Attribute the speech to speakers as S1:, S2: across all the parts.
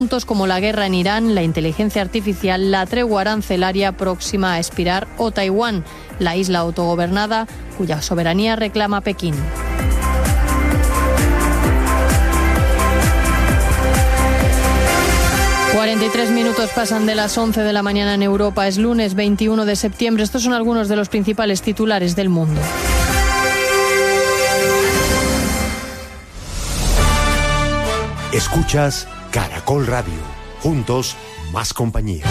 S1: Puntos como la guerra en Irán, la inteligencia artificial, la tregua arancelaria próxima a expirar o Taiwán, la isla autogobernada cuya soberanía reclama Pekín. ...43 pasan de las 11 de la mañana en Europa. Es lunes 21 de septiembre. Estos son algunos de los principales titulares del mundo.
S2: Escuchas Caracol Radio. Juntos, más compañía.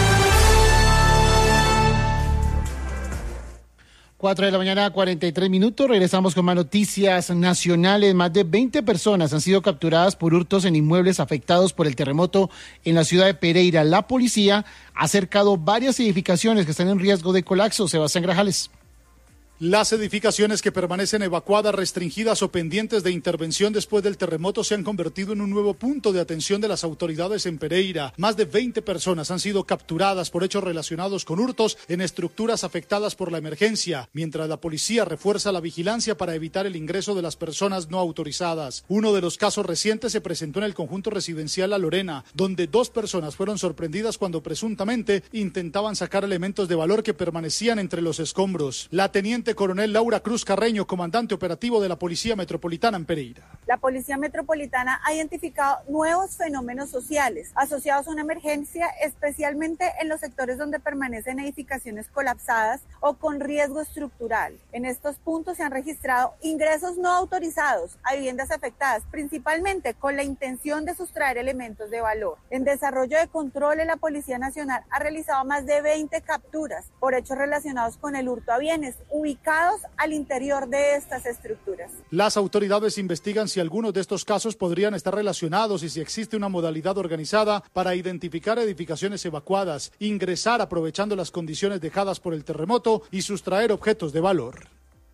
S3: 4 de la mañana, 43 minutos. Regresamos con más noticias nacionales. Más de 20 personas han sido capturadas por hurtos en inmuebles afectados por el terremoto en la ciudad de Pereira. La policía ha cercado varias edificaciones que están en riesgo de colapso. Sebastián Grajales.
S4: Las edificaciones que permanecen evacuadas, restringidas o pendientes de intervención después del terremoto se han convertido en un nuevo punto de atención de las autoridades en Pereira. Más de 20 personas han sido capturadas por hechos relacionados con hurtos en estructuras afectadas por la emergencia, mientras la policía refuerza la vigilancia para evitar el ingreso de las personas no autorizadas. Uno de los casos recientes se presentó en el conjunto residencial La Lorena, donde 2 personas fueron sorprendidas cuando presuntamente intentaban sacar elementos de valor que permanecían entre los escombros. La teniente coronel Laura Cruz Carreño, comandante operativo de la Policía Metropolitana en Pereira.
S5: La Policía Metropolitana ha identificado nuevos fenómenos sociales asociados a una emergencia, especialmente en los sectores donde permanecen edificaciones colapsadas o con riesgo estructural. En estos puntos se han registrado ingresos no autorizados a viviendas afectadas, principalmente con la intención de sustraer elementos de valor. En desarrollo de controles, la Policía Nacional ha realizado más de 20 capturas por hechos relacionados con el hurto a bienes ubicados al interior de estas estructuras.
S4: Las autoridades investigan si algunos de estos casos podrían estar relacionados y si existe una modalidad organizada para identificar edificaciones evacuadas, ingresar aprovechando las condiciones dejadas por el terremoto y sustraer objetos de valor.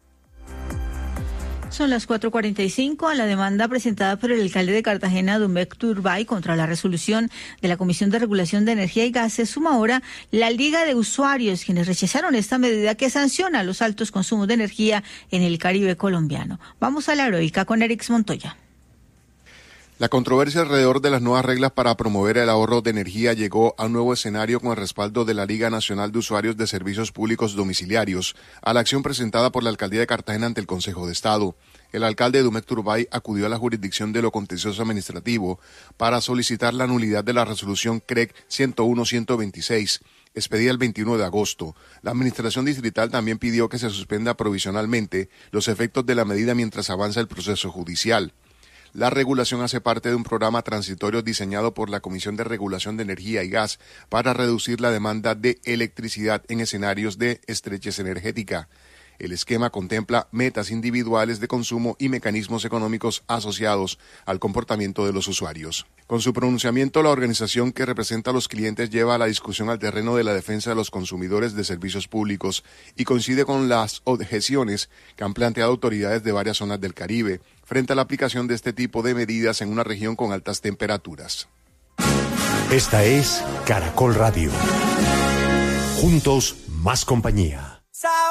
S6: Son las 4:45. A la demanda presentada por el alcalde de Cartagena, Dumek Turbay, contra la resolución de la Comisión de Regulación de Energía y Gas, se suma ahora la Liga de Usuarios, quienes rechazaron esta medida que sanciona los altos consumos de energía en el Caribe colombiano. Vamos a la heroica con Erix Montoya.
S7: La controversia alrededor de las nuevas reglas para promover el ahorro de energía llegó a un nuevo escenario con el respaldo de la Liga Nacional de Usuarios de Servicios Públicos Domiciliarios a la acción presentada por la Alcaldía de Cartagena ante el Consejo de Estado. El alcalde Dumek Turbay acudió a la jurisdicción de lo contencioso administrativo para solicitar la nulidad de la resolución CREC 101-126, expedida el 21 de agosto. La administración distrital también pidió que se suspenda provisionalmente los efectos de la medida mientras avanza el proceso judicial. La regulación hace parte de un programa transitorio diseñado por la Comisión de Regulación de Energía y Gas para reducir la demanda de electricidad en escenarios de estrechez energética. El esquema contempla metas individuales de consumo y mecanismos económicos asociados al comportamiento de los usuarios. Con su pronunciamiento, la organización que representa a los clientes lleva la discusión al terreno de la defensa de los consumidores de servicios públicos y coincide con las objeciones que han planteado autoridades de varias zonas del Caribe frente a la aplicación de este tipo de medidas en una región con altas temperaturas.
S2: Esta es Caracol Radio. Juntos, más compañía.